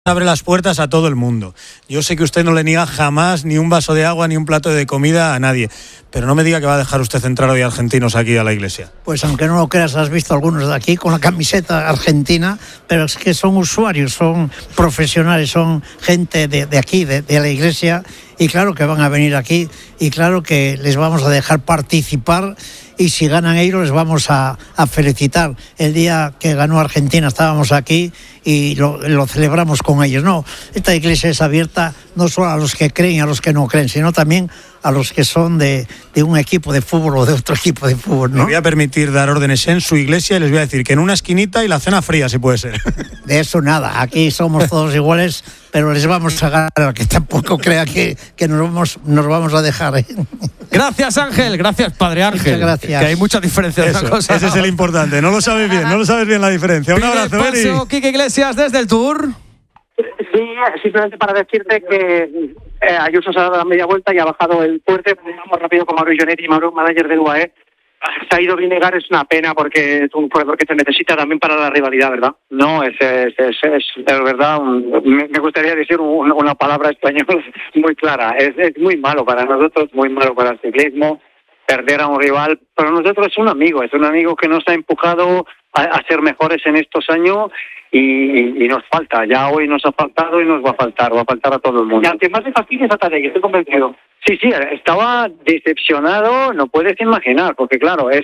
abre las puertas a todo el mundo. Yo sé que usted no le niega jamás ni un vaso de agua ni un plato de comida a nadie, pero no me diga que va a dejar usted entrar hoy argentinos aquí a la iglesia. Pues aunque no lo creas, has visto algunos de aquí con la camiseta argentina, pero es que son usuarios, son profesionales, son gente de aquí, de la iglesia, y claro que van a venir aquí, y claro que les vamos a dejar participar, y si ganan ellos les vamos a felicitar. El día que ganó Argentina estábamos aquí y lo celebramos con ellos. No, esta iglesia es abierta no solo a los que creen y a los que no creen, sino también a los que son de un equipo de fútbol o de otro equipo de fútbol, ¿no? Me voy a permitir dar órdenes en su iglesia y les voy a decir que en una esquinita y la cena fría, si puede ser. De eso nada, aquí somos todos iguales, pero les vamos a ganar, que tampoco crea que nos vamos a dejar, ¿eh? Gracias, Ángel. Gracias, Padre Ángel. Muchas gracias. Que hay mucha diferencia de una cosa. Ese es el importante. No lo sabes bien la diferencia. Un abrazo, Eri. Paso, Quique Iglesias, desde el Tour. Sí, simplemente para decirte que Ayuso se ha dado la media vuelta y ha bajado el puente. Vamos rápido con Mauro Jonetti, Mauro, manager de UAE. Se ha ido Vinegar, es una pena porque es un corredor que se necesita también para la rivalidad, ¿verdad? No, es verdad. Me gustaría decir una palabra española muy clara. Es muy malo para nosotros, muy malo para el ciclismo, perder a un rival. Para nosotros es un amigo que nos ha empujado a ser mejores en estos años y nos falta. Ya hoy nos ha faltado y nos va a faltar a todo el mundo. Y ante más de fastidio es Tadej, estoy convencido. Sí, estaba decepcionado, no puedes imaginar, porque claro, es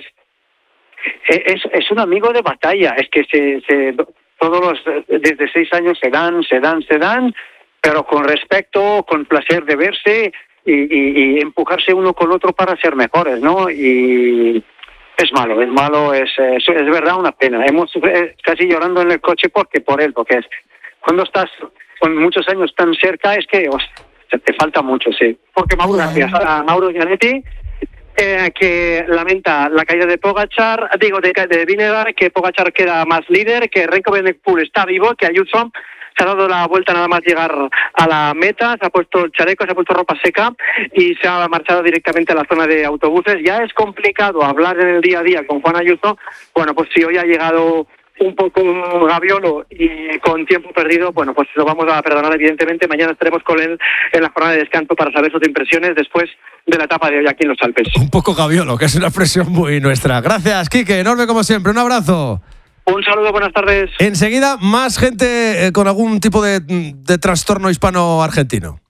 un amigo de batalla, es que desde 6 años se dan, pero con respeto, con placer de verse y empujarse uno con otro para ser mejores, ¿no? Y es malo, es verdad una pena. Hemos casi llorando en el coche por él, porque cuando estás con muchos años tan cerca es que te falta mucho, sí. Porque gracias a Mauro Gianetti, que lamenta la caída de Pogačar, de Vinegar, que Pogačar queda más líder, que Remco Evenepoel está vivo, que Ayuso se ha dado la vuelta nada más llegar a la meta, se ha puesto el chaleco, se ha puesto ropa seca y se ha marchado directamente a la zona de autobuses. Ya es complicado hablar en el día a día con Juan Ayuso. Bueno, pues si hoy ha llegado un poco gaviolo y con tiempo perdido, bueno, pues lo vamos a perdonar evidentemente. Mañana estaremos con él en la jornada de descanso para saber sus impresiones después de la etapa de hoy aquí en los Alpes. Un poco gaviolo, que es una expresión muy nuestra. Gracias, Quique, enorme como siempre, un abrazo. Un saludo, buenas tardes. Enseguida, más gente con algún tipo de trastorno hispano-argentino.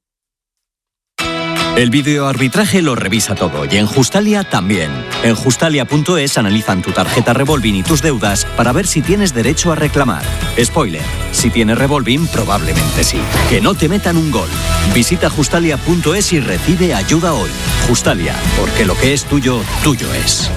El videoarbitraje lo revisa todo y en Justalia también. En Justalia.es analizan tu tarjeta Revolving y tus deudas para ver si tienes derecho a reclamar. Spoiler, si tienes Revolving probablemente sí. Que no te metan un gol. Visita Justalia.es y recibe ayuda hoy. Justalia, porque lo que es tuyo, tuyo es.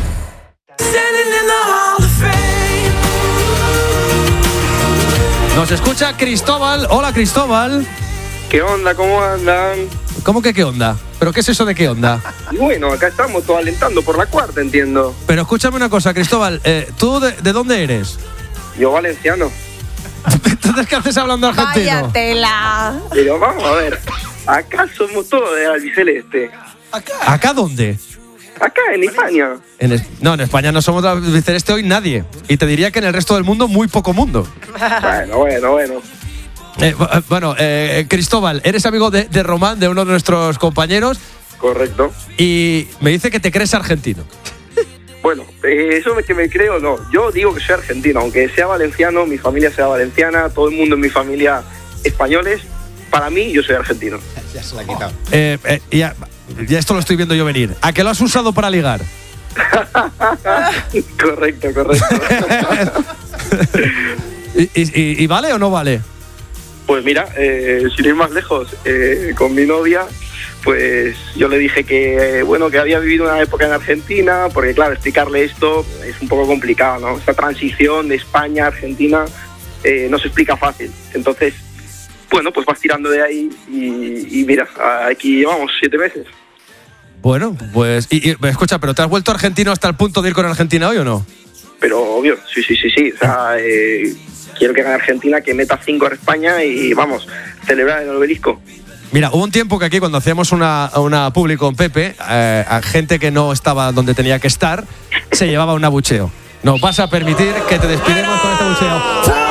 Nos escucha Cristóbal. Hola, Cristóbal. ¿Qué onda? ¿Cómo andan? ¿Cómo que qué onda? ¿Pero qué es eso de qué onda? Bueno, acá estamos todos alentando por la cuarta, entiendo. Pero escúchame una cosa, Cristóbal. ¿Tú de dónde eres? Yo valenciano. Entonces, ¿qué haces hablando argentino? Vaya tela. Pero vamos a ver, acá somos todos de albiceleste. ¿Acá dónde? Acá, en España. En España no somos de albiceleste hoy nadie. Y te diría que en el resto del mundo, muy poco mundo. Bueno. Cristóbal, eres amigo de Román, de uno de nuestros compañeros. Correcto. Y me dice que te crees argentino. Bueno, eso es que me creo, no. Yo digo que soy argentino, aunque sea valenciano, mi familia sea valenciana, todo el mundo en mi familia españoles. Para mí, yo soy argentino. Ya se la ha quitado. Ya esto lo estoy viendo yo venir. ¿A qué lo has usado para ligar? Correcto. ¿Y vale o no vale? Pues mira, sin ir más lejos, con mi novia, pues yo le dije que que había vivido una época en Argentina, porque claro, explicarle esto es un poco complicado, ¿no? Esta transición de España a Argentina no se explica fácil. Entonces, bueno, pues vas tirando de ahí y mira, aquí llevamos 7 meses. Bueno, pues y escucha, ¿pero te has vuelto argentino hasta el punto de ir con Argentina hoy o no? Pero obvio, sí. O sea, quiero que gane Argentina, que meta 5 a España y vamos, celebrar en el Obelisco. Mira, hubo un tiempo que aquí cuando hacíamos una publi con Pepe, a gente que no estaba donde tenía que estar, se llevaba un abucheo. ¿Nos vas a permitir que te despidemos con este abucheo?